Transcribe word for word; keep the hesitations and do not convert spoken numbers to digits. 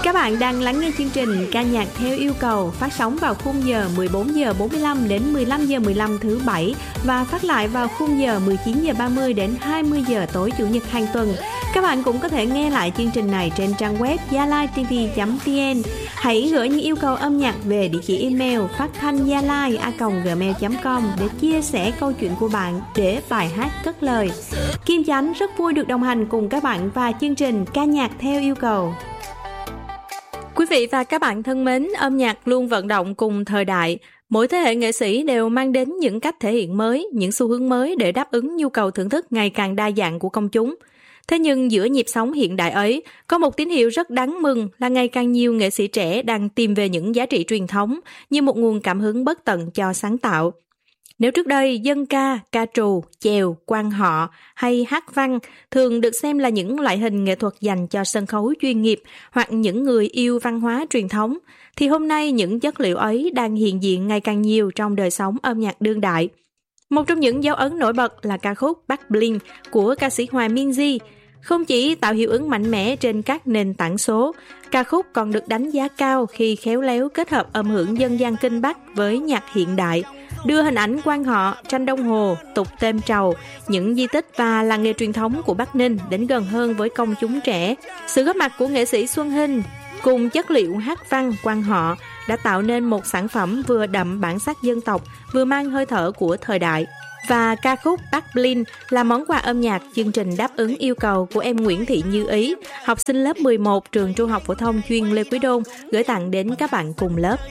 Các bạn đang lắng nghe chương trình ca nhạc theo yêu cầu phát sóng vào khung giờ mười bốn giờ bốn mươi lăm đến mười lăm giờ mười lăm thứ bảy và phát lại vào khung giờ mười chín giờ ba mươi đến hai mươi giờ tối chủ nhật hàng tuần. Các bạn cũng có thể nghe lại chương trình này trên trang web gialaitv chấm vn. Hãy gửi những yêu cầu âm nhạc về địa chỉ email phát thanh gialai a còng gmail chấm com để chia sẻ câu chuyện của bạn để bài hát cất lời. Kim Chánh rất vui được đồng hành cùng các bạn và chương trình ca nhạc theo yêu cầu. Quý vị và các bạn thân mến, âm nhạc luôn vận động cùng thời đại. Mỗi thế hệ nghệ sĩ đều mang đến những cách thể hiện mới, những xu hướng mới để đáp ứng nhu cầu thưởng thức ngày càng đa dạng của công chúng. Thế nhưng giữa nhịp sống hiện đại ấy, có một tín hiệu rất đáng mừng là ngày càng nhiều nghệ sĩ trẻ đang tìm về những giá trị truyền thống như một nguồn cảm hứng bất tận cho sáng tạo. Nếu trước đây dân ca, ca trù, chèo, quan họ hay hát văn thường được xem là những loại hình nghệ thuật dành cho sân khấu chuyên nghiệp hoặc những người yêu văn hóa truyền thống, thì hôm nay những chất liệu ấy đang hiện diện ngày càng nhiều trong đời sống âm nhạc đương đại. Một trong những dấu ấn nổi bật là ca khúc Bắc Bling của ca sĩ Hòa Minzy. Không chỉ tạo hiệu ứng mạnh mẽ trên các nền tảng số, ca khúc còn được đánh giá cao khi khéo léo kết hợp âm hưởng dân gian Kinh Bắc với nhạc hiện đại, đưa hình ảnh quan họ, tranh đồng hồ, tục têm trầu, những di tích và làng nghề truyền thống của Bắc Ninh đến gần hơn với công chúng trẻ. Sự góp mặt của nghệ sĩ Xuân Hinh cùng chất liệu hát văn quan họ đã tạo nên một sản phẩm vừa đậm bản sắc dân tộc, vừa mang hơi thở của thời đại. Và ca khúc Bắc Bling là món quà âm nhạc chương trình đáp ứng yêu cầu của em Nguyễn Thị Như Ý, học sinh lớp mười một trường Trung học phổ thông chuyên Lê Quý Đôn, gửi tặng đến các bạn cùng lớp.